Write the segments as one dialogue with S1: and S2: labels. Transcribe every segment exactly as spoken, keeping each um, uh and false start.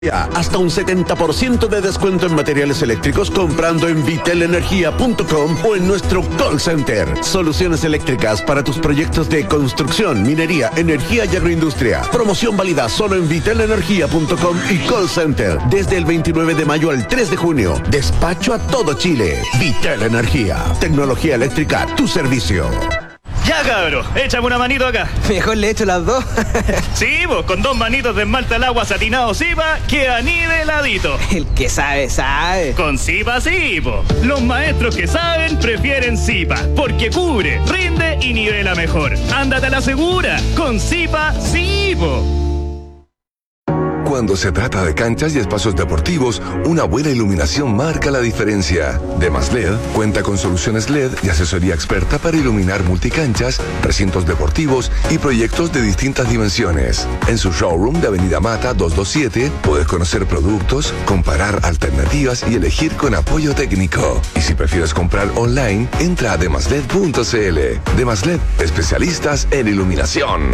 S1: Hasta un setenta por ciento de descuento en materiales eléctricos comprando en vitel energía punto com o en nuestro call center. Soluciones eléctricas para tus proyectos de construcción, minería, energía y agroindustria. Promoción válida solo en vitel energía punto com y call center desde el veintinueve de mayo al tres de junio. Despacho a todo Chile. Vitel Energía. Tecnología eléctrica a tu servicio.
S2: Ya, cabro, échame una manito acá.
S3: Mejor le echo las dos.
S2: Sí, vos, con dos manitos de esmalte al agua satinado Zipa, queda niveladito.
S3: El que sabe, sabe.
S2: Con Zipa sí, po. Los maestros que saben prefieren Zipa, porque cubre, rinde y nivela mejor. Ándate a la segura, con Zipa sí, po.
S4: Cuando se trata de canchas y espacios deportivos, una buena iluminación marca la diferencia. Demasled cuenta con soluciones L E D y asesoría experta para iluminar multicanchas, recintos deportivos y proyectos de distintas dimensiones. En su showroom de Avenida Mata doscientos veintisiete puedes conocer productos, comparar alternativas y elegir con apoyo técnico. Y si prefieres comprar online, entra a demasled punto cl. Demasled, especialistas en iluminación.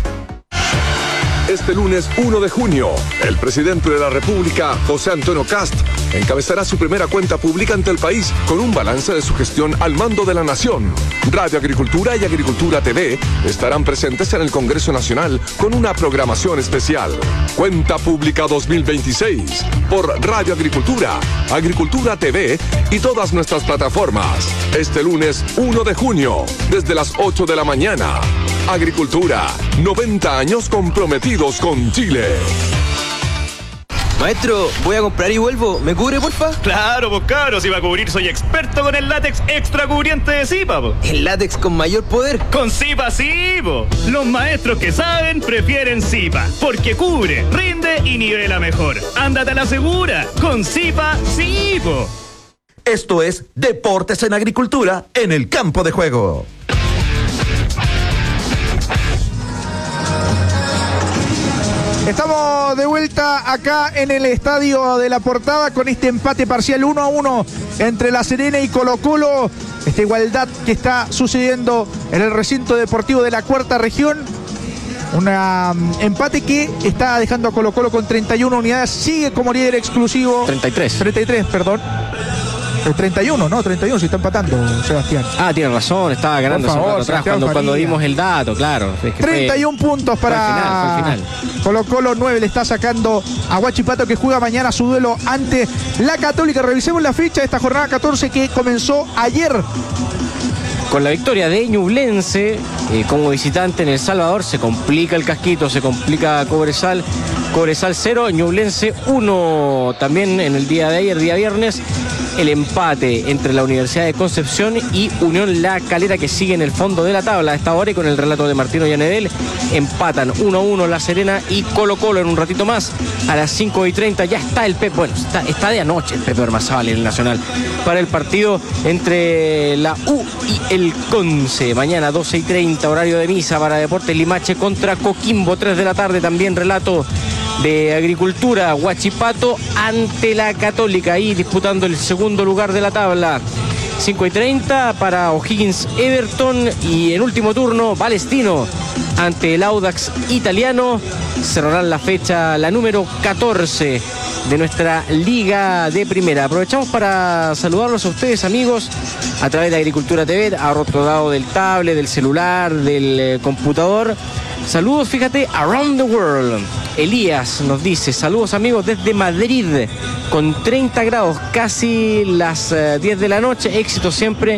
S4: Este lunes uno de junio, el presidente de la República, José Antonio Kast, encabezará su primera cuenta pública ante el país con un balance de su gestión al mando de la nación. Radio Agricultura y Agricultura T V estarán presentes en el Congreso Nacional con una programación especial. Cuenta Pública dos mil veintiséis por Radio Agricultura, Agricultura T V y todas nuestras plataformas. Este lunes uno de junio, desde las ocho de la mañana. Agricultura, noventa años comprometidos con Chile.
S3: Maestro, voy a comprar y vuelvo. ¿Me cubre, porfa?
S2: Claro, pues cabro, si va a cubrir soy experto con el látex extra cubriente de Zipa, po.
S3: El látex con mayor poder.
S2: Con Zipa sí, po. Los maestros que saben prefieren Zipa, porque cubre, rinde y nivela mejor. Ándate a la segura, con Zipa sí, po.
S5: Esto es Deportes en Agricultura en el campo de juego.
S6: Estamos de vuelta acá en el Estadio de la Portada con este empate parcial uno a uno entre La Serena y Colo-Colo. Esta igualdad que está sucediendo en el recinto deportivo de la cuarta región. Un um, empate que está dejando a Colo-Colo con treinta y una unidades. Sigue como líder exclusivo.
S7: treinta y tres.
S6: treinta y tres, perdón. treinta y uno, no, treinta y uno, si está empatando, Sebastián.
S7: Ah, tiene razón, estaba ganando
S6: favor,
S7: hace un rato atrás cuando, cuando dimos el dato, claro. Es que
S6: treinta y uno
S7: fue,
S6: puntos para
S7: fue al final, fue al final.
S6: Colo-Colo. Nueve le está sacando a Huachipato, que juega mañana su duelo ante la Católica. Revisemos la fecha de esta jornada catorce que comenzó ayer.
S7: Con la victoria de Ñublense eh, como visitante en El Salvador, se complica el casquito, se complica Cobresal. Cobresal cero, Ñublense uno. También en el día de ayer, día viernes, el empate entre la Universidad de Concepción y Unión La Calera, que sigue en el fondo de la tabla a esta hora, y con el relato de Martino Yanedel empatan uno a uno La Serena y Colo-Colo. En un ratito más, a las cinco y treinta, ya está el Pepe, bueno, está, está de anoche el Pepe Ormazábal en el Nacional para el partido entre la U y el Conce. Mañana doce y treinta, horario de misa para Deportes Limache contra Coquimbo, tres de la tarde, también relato de Agricultura, Huachipato ante la Católica, ahí disputando el segundo lugar de la tabla. cinco y treinta para O'Higgins Everton, y en último turno Palestino ante el Audax Italiano. Cerrarán la fecha, la número catorce de nuestra Liga de Primera. Aprovechamos para saludarlos a ustedes, amigos, a través de Agricultura T V, a otro lado del tablet, del celular, del eh, computador. Saludos, fíjate, around the world. Elías nos dice: saludos, amigos, desde Madrid, con treinta grados, casi las uh, diez de la noche. Éxito siempre,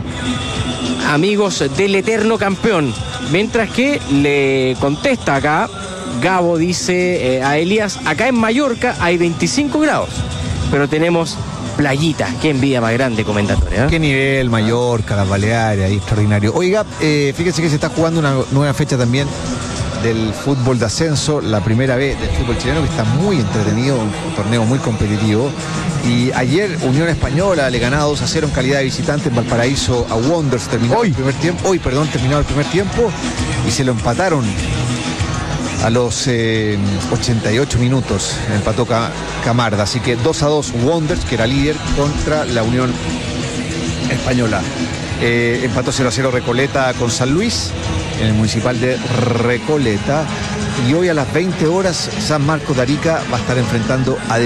S7: amigos del eterno campeón. Mientras que le contesta acá Gabo, dice eh, a Elías: acá en Mallorca hay veinticinco grados, pero tenemos playita. Qué envidia más grande, comentatore, ¿eh?
S8: Qué nivel, Mallorca, las Baleares, ahí extraordinario. Oiga, eh, fíjense que se está jugando una nueva fecha también del fútbol de ascenso, la primera vez del fútbol chileno, que está muy entretenido, un torneo muy competitivo. Y ayer Unión Española le ganaba dos a cero en calidad de visitante en Valparaíso a Wanderers. Terminó hoy el primer tiempo, hoy, perdón, terminó el primer tiempo y se lo empataron a los eh, ochenta y ocho minutos, empató Camarda. Así que dos a dos Wanderers, que era líder, contra la Unión Española. Eh, empató cero a cero Recoleta con San Luis en el municipal de Recoleta. y hoy a las veinte horas San Marcos de Arica va a estar enfrentando a